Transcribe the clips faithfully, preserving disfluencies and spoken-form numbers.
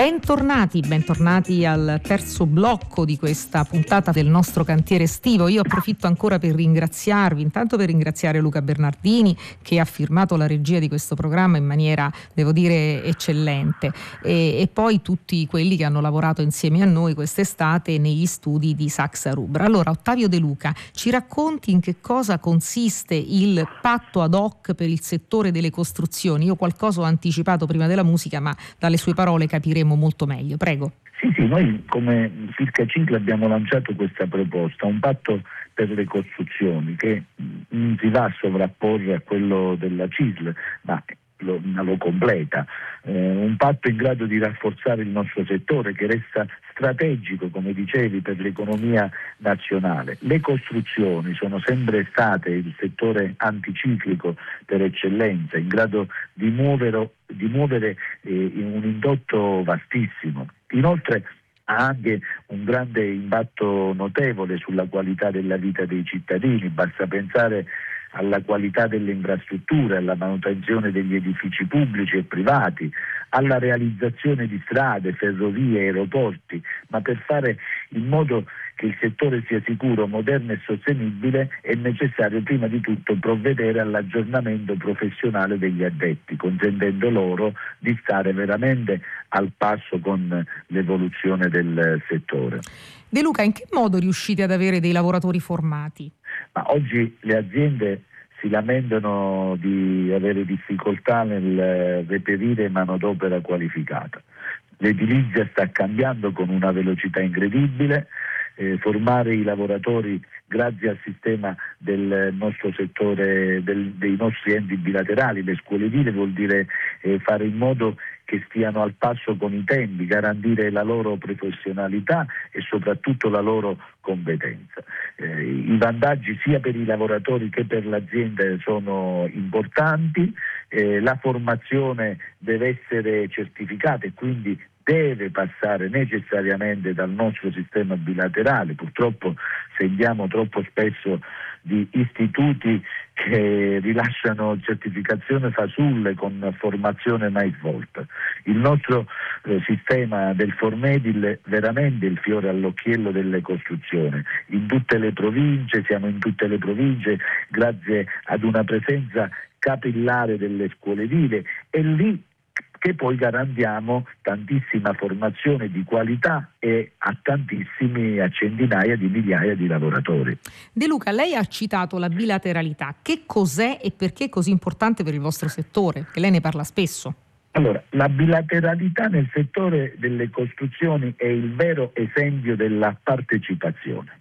Bentornati, bentornati al terzo blocco di questa puntata del nostro cantiere estivo. Io approfitto ancora per ringraziarvi, intanto per ringraziare Luca Bernardini che ha firmato la regia di questo programma in maniera, devo dire, eccellente, e, e poi tutti quelli che hanno lavorato insieme a noi quest'estate negli studi di Saxa Rubra. Allora, Ottavio De Luca, ci racconti in che cosa consiste il patto ad hoc per il settore delle costruzioni? Io qualcosa ho anticipato prima della musica, ma dalle sue parole capiremo molto meglio. Prego. Sì, sì, noi come Filcacicla abbiamo lanciato questa proposta, un patto per le costruzioni che non si va a sovrapporre a quello della C I S L, ma lo, lo completa, eh, un patto in grado di rafforzare il nostro settore che resta strategico, come dicevi, per l'economia nazionale. Le costruzioni sono sempre state il settore anticiclico per eccellenza, in grado di muovere, di muovere eh, un indotto vastissimo. Inoltre ha anche un grande impatto notevole sulla qualità della vita dei cittadini, basta pensare alla qualità delle infrastrutture, alla manutenzione degli edifici pubblici e privati, alla realizzazione di strade, ferrovie, aeroporti, ma per fare in modo che il settore sia sicuro, moderno e sostenibile è necessario prima di tutto provvedere all'aggiornamento professionale degli addetti, consentendo loro di stare veramente al passo con l'evoluzione del settore. De Luca, in che modo riuscite ad avere dei lavoratori formati? Ma oggi le aziende si lamentano di avere difficoltà nel reperire manodopera qualificata. L'edilizia sta cambiando con una velocità incredibile, eh, formare i lavoratori grazie al sistema del nostro settore, del, dei nostri enti bilaterali, le scuole edili, vuol dire eh, fare in modo che stiano al passo con i tempi, garantire la loro professionalità e soprattutto la loro competenza. Eh, I vantaggi sia per i lavoratori che per l'azienda sono importanti, eh, la formazione deve essere certificata e quindi deve passare necessariamente dal nostro sistema bilaterale. Purtroppo sentiamo troppo spesso di istituti che rilasciano certificazione fasulle con formazione mai svolta. Il nostro eh, sistema del Formedil è veramente il fiore all'occhiello delle costruzioni. In tutte le province, siamo in tutte le province grazie ad una presenza capillare delle scuole edili e lì che poi garantiamo tantissima formazione di qualità e a tantissimi, a centinaia di migliaia di lavoratori. De Luca, lei ha citato la bilateralità. Che cos'è e perché è così importante per il vostro settore? Che lei ne parla spesso. Allora, la bilateralità nel settore delle costruzioni è il vero esempio della partecipazione.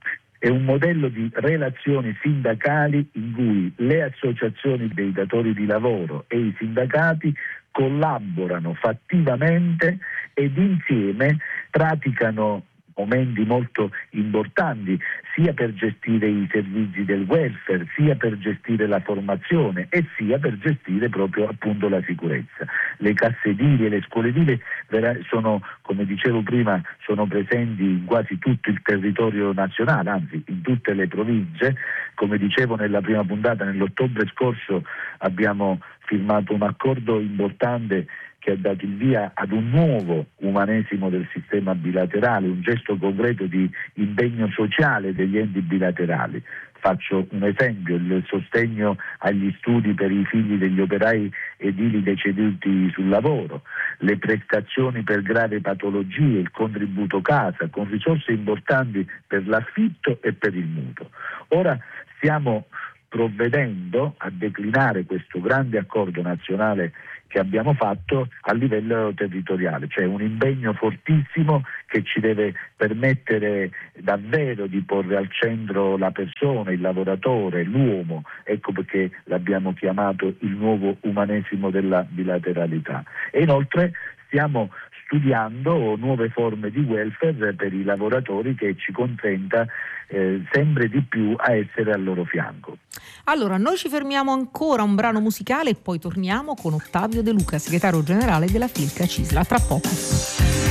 È un modello di relazioni sindacali in cui le associazioni dei datori di lavoro e i sindacati collaborano fattivamente ed insieme praticano momenti molto importanti sia per gestire i servizi del welfare, sia per gestire la formazione e sia per gestire proprio appunto la sicurezza. Le casse edili e le scuole edili sono, come dicevo prima, sono presenti in quasi tutto il territorio nazionale, anzi in tutte le province. Come dicevo nella prima puntata, nell'ottobre scorso abbiamo firmato un accordo importante che ha dato il via ad un nuovo umanesimo del sistema bilaterale, un gesto concreto di impegno sociale degli enti bilaterali. Faccio un esempio: il sostegno agli studi per i figli degli operai edili deceduti sul lavoro, le prestazioni per gravi patologie, il contributo casa, con risorse importanti per l'affitto e per il mutuo. Ora stiamo provvedendo a declinare questo grande accordo nazionale che abbiamo fatto a livello territoriale, cioè un impegno fortissimo che ci deve permettere davvero di porre al centro la persona, il lavoratore, l'uomo. Ecco perché l'abbiamo chiamato il nuovo umanesimo della bilateralità. E inoltre stiamo studiando nuove forme di welfare per i lavoratori che ci consenta eh, sempre di più a essere al loro fianco. Allora, noi ci fermiamo ancora un brano musicale e poi torniamo con Ottavio De Luca, segretario generale della Filca Cisla. Tra poco.